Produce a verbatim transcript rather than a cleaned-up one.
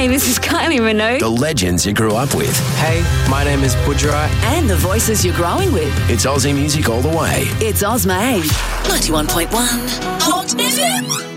Hey, this is Kylie Minogue. The legends you grew up with. Hey, my name is Budra. And the voices you're growing with. It's Aussie music all the way. It's Ozma ninety-one point one Hot F M.